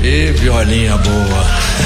E violinha boa.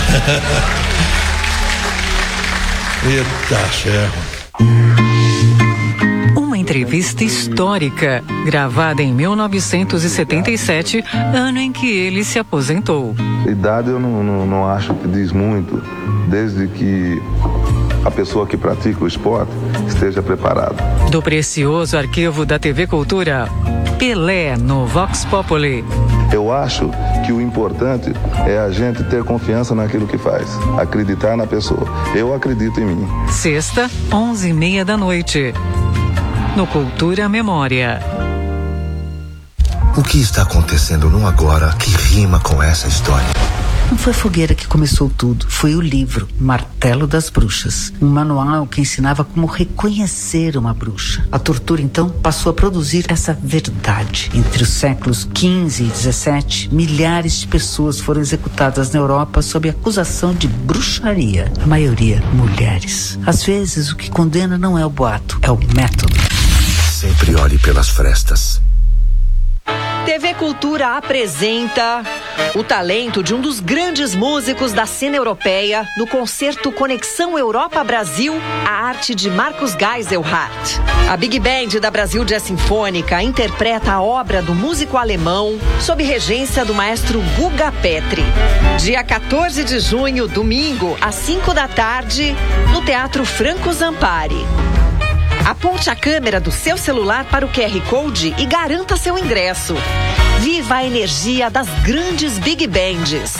Eita ferro. Uma entrevista histórica, gravada em 1977, ano em que ele se aposentou. Idade eu não acho que diz muito, desde que a pessoa que pratica o esporte esteja preparada. Do precioso arquivo da TV Cultura, Pelé no Vox Populi. Eu acho que o importante é a gente ter confiança naquilo que faz, acreditar na pessoa. Eu acredito em mim. Sexta, 11h30 da noite. No Cultura Memória. O que está acontecendo no agora que rima com essa história? Não foi a fogueira que começou tudo, foi o livro Martelo das Bruxas, um manual que ensinava como reconhecer uma bruxa. A tortura, então, passou a produzir essa verdade. Entre os séculos XV e XVII, milhares de pessoas foram executadas na Europa sob acusação de bruxaria. A maioria, mulheres. Às vezes, o que condena não é o boato, é o método. Sempre olhe pelas frestas. TV Cultura apresenta o talento de um dos grandes músicos da cena europeia no concerto Conexão Europa-Brasil, a arte de Marcus Geiselhardt. A Big Band da Brasil Jazz Sinfônica interpreta a obra do músico alemão sob regência do maestro Guga Petri. Dia 14 de junho, domingo, às 5 da tarde, no Teatro Franco Zampari. Aponte a câmera do seu celular para o QR Code e garanta seu ingresso. Viva a energia das grandes Big Bands.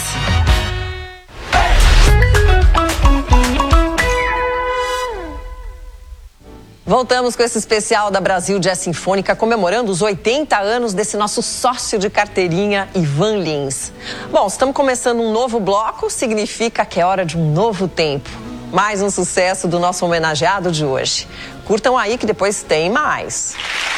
Voltamos com esse especial da Brasil Jazz Sinfônica, comemorando os 80 anos desse nosso sócio de carteirinha, Ivan Lins. Bom, estamos começando um novo bloco, significa que é hora de um novo tempo. Mais um sucesso do nosso homenageado de hoje. Curtam aí que depois tem mais.